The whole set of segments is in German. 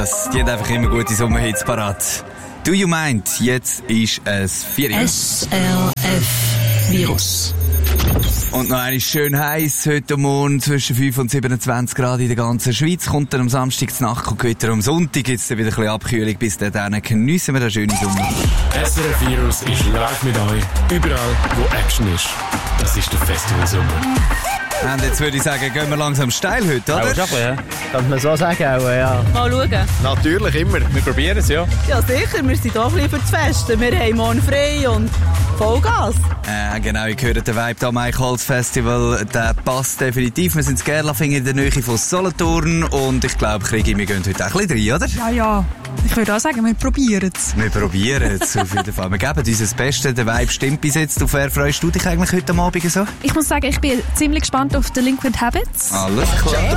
Die haben einfach immer gute Sommerhits parat. Do you mind? Jetzt ist es 4 Uhr. SRF-Virus. Und noch eine schön heiß heute Morgen zwischen 5 und 27 Grad in der ganzen Schweiz. Kommt dann am Samstag zur Nacht, kommt Gewitter am Sonntag. Jetzt wieder ein bisschen Abkühlung. Bis dahin geniessen wir den schönen Sommer. SRF-Virus ist live mit euch. Überall, wo Action ist. Das ist der Festival Sommer. Und jetzt würde ich sagen, gehen wir langsam steil heute, oder? Ja, ja. Kann man so sagen, auch, ja. Mal schauen. Natürlich, immer. Wir probieren es, ja. Ja, sicher. Wir sind auch ein bisschen für das Festen. Wir haben morgen frei und Vollgas. Genau, ich höre den Vibe am Eichholz Festival. Der passt definitiv. Wir sind in Gerlafingen in der Nähe von Solothurn. Und ich glaube, Krigi, wir gehen heute auch ein bisschen rein, oder? Ja. Ich würde auch sagen, wir probieren es. Wir probieren es, auf jeden Fall. Wir geben uns das Beste. Der Vibe stimmt bis jetzt. Auf wer freust du dich eigentlich heute Abend so? Ich muss sagen, ich bin ziemlich gespannt auf Delinquent Habits. Alles klar.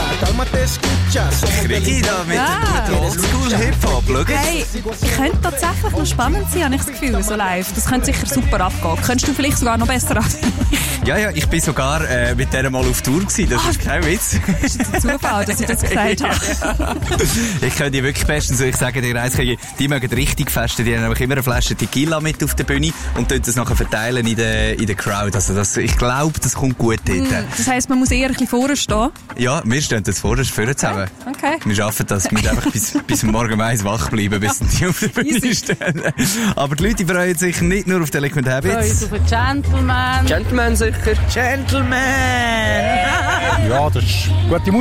Krigi da mit dem Oldschool-Hip-Hop. Schau. Hey, könnte tatsächlich noch spannend sein, habe ich das Gefühl, so live. Das könnte sicher super abgehen. Könntest du vielleicht sogar noch besser an? Ja, ich bin sogar mit der mal auf Tour gewesen. Das ist kein Witz. Das ist ein Zufall, dass ich das gesagt habe. Ich könnte die wirklich bestens, ich sage dir eins, die mögen richtig festen. Die haben nämlich immer eine Flasche Tequila mit auf der Bühne und tun das nachher verteilen in der Crowd. Also ich glaube, das kommt gut dort. Das heisst, man muss eher ein bisschen vorne stehen? Ja, wir stehen das vorne zusammen. Okay. Wir schaffen das mit einfach bis morgen 1 wach bleiben, bis die auf der Bühne stehen. Aber die Leute freuen sich nicht nur auf Delinquent Habits. Freuen uns auf einen Gentleman. Gentleman sicher. Gentleman! Ja, das ist gute Musik.